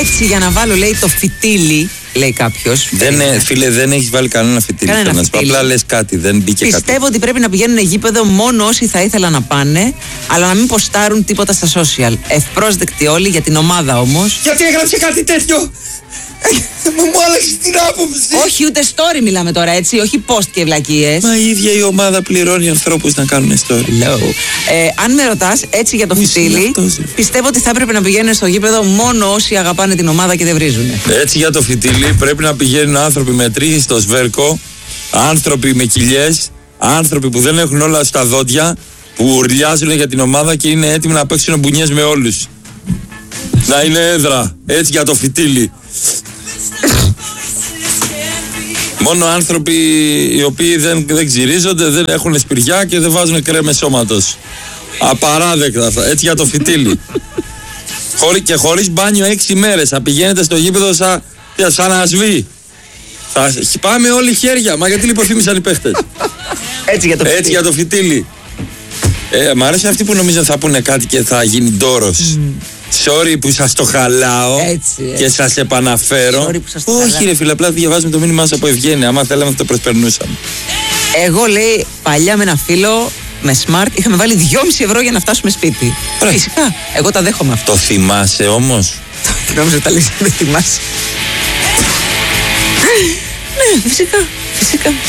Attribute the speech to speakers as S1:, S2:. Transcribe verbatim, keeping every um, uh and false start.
S1: Έτσι για να βάλω, λέει, το φυτίλι, λέει κάποιος.
S2: Φίλε, δεν έχεις βάλει κανένα φυτίλι.
S1: Κανένα φυτίλι.
S2: Απλά λες κάτι, δεν μπήκε
S1: Πιστεύω
S2: κάτι.
S1: ότι πρέπει να πηγαίνουν γήπεδο μόνο όσοι θα ήθελαν να πάνε, αλλά να μην ποστάρουν τίποτα στα social. Ευπρόσδεκτοι όλοι, για την ομάδα όμως.
S2: Γιατί έγραψε κάτι τέτοιο! Μου άλλαξε την άποψη.
S1: Όχι, ούτε story μιλάμε τώρα, έτσι. Όχι post και βλακίες.
S2: Μα η ίδια η ομάδα πληρώνει ανθρώπους να κάνουν story.
S1: Hello. Ε, αν με ρωτάς, έτσι για το φυτίλι, πιστεύω ότι θα έπρεπε να πηγαίνουν στο γήπεδο μόνο όσοι αγαπάνε την ομάδα και δεν βρίζουν.
S2: Έτσι για το φυτίλι πρέπει να πηγαίνουν άνθρωποι με τρίχη στο σβέρκο, άνθρωποι με κοιλιές, άνθρωποι που δεν έχουν όλα στα δόντια, που ουρλιάζουν για την ομάδα και είναι έτοιμοι να παίξουν μπουνιές με όλους. Να είναι έδρα. Έτσι για το φυτίλι. Μόνο άνθρωποι οι οποίοι δεν, δεν ξυρίζονται, δεν έχουν σπηριά και δεν βάζουν κρέμες σώματος. Απαράδεκτα αυτά. Έτσι για το φυτίλι. Χωρί, και χωρίς μπάνιο έξι μέρες. Θα πηγαίνετε στο γήπεδο σαν, σαν ασβή. Θα πάμε όλοι χέρια. Μα γιατί λιποθύμησαν οι παίχτες.
S1: Έτσι για το φυτίλι.
S2: Έτσι για το φυτίλι. Ε, μ' αρέσει αυτοί που νομίζουν θα πούνε κάτι και θα γίνει ντόρος. Mm. Sorry που σας το χαλάω.
S1: Έτσι, έτσι.
S2: Και σας επαναφέρω.
S1: Sorry που σας το
S2: Όχι
S1: χαλάω.
S2: ρε φίλε, απλά διαβάζουμε το μήνυμά σας από ευγένεια. Άμα θέλαμε θα το προσπερνούσαμε.
S1: Εγώ, λέει, παλιά με ένα φίλο με smart είχαμε βάλει δυόμισι ευρώ για να φτάσουμε σπίτι.
S2: Ρε.
S1: Φυσικά, εγώ τα δέχομαι αυτό.
S2: Το θυμάσαι όμως?
S1: Νόμιζα ότι τα λες, δεν θυμάσαι. Ναι, φυσικά, φυσικά.